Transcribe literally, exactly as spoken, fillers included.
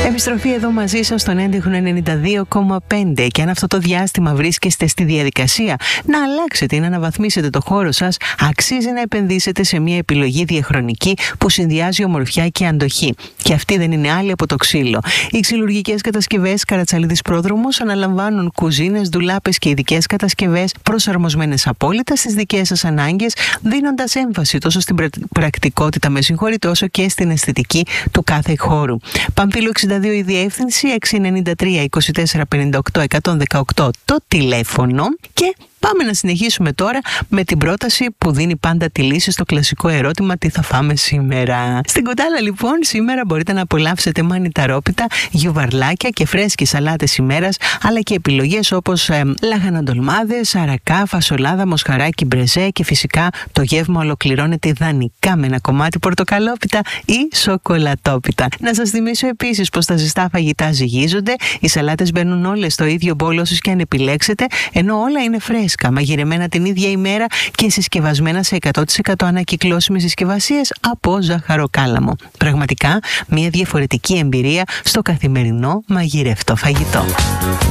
Επιστροφή εδώ μαζί σας στον έντεχνο ενενήντα δύο κόμμα πέντε, και αν αυτό το διάστημα βρίσκεστε στη διαδικασία να αλλάξετε ή να αναβαθμίσετε το χώρο σας, αξίζει να επενδύσετε σε μια επιλογή διαχρονική που συνδυάζει ομορφιά και αντοχή. Και αυτή δεν είναι άλλη από το ξύλο. Οι ξυλουργικές κατασκευές Καρατσαλίδης Πρόδρομος αναλαμβάνουν κουζίνες, ντουλάπες και ειδικές κατασκευές προσαρμοσμένες απόλυτα στις δικές σας ανάγκες, δίνοντας έμφαση τόσο στην πρακτικότητα, με συγχωρείτε, όσο και στην αισθητική του κάθε χώρου. Παμφύλου εξήντα δύο η διεύθυνση, έξι εννιά τρία είκοσι τέσσερα πενήντα οκτώ εκατόν δεκαοκτώ το τηλέφωνο, και πάμε να συνεχίσουμε τώρα με την πρόταση που δίνει πάντα τη λύση στο κλασικό ερώτημα τι θα φάμε σήμερα. Στην κουτάλα λοιπόν σήμερα μπορείτε να απολαύσετε μανιταρόπιτα, γιουβαρλάκια και φρέσκες σαλάτες ημέρας, αλλά και επιλογές όπως ε, λαχαναντολμάδες, αρακά, φασολάδα, μοσχαράκι, μπρεζέ, και φυσικά το γεύμα ολοκληρώνεται ιδανικά με ένα κομμάτι πορτοκαλόπιτα ή σοκολατόπιτα. Να σας θυμίσω επίσης πως τα ζεστά φαγητά ζυγίζονται, οι σαλάτες μπαίνουν όλες στο ίδιο μπολ όσους και αν επιλέξετε, ενώ όλα είναι φρέσκα, μαγειρεμένα την ίδια ημέρα και συσκευασμένα σε εκατό τοις εκατό ανακυκλώσιμες συσκευασίες από ζαχαροκάλαμο. Πραγματικά μια διαφορετική εμπειρία στο καθημερινό μαγειρευτό φαγητό.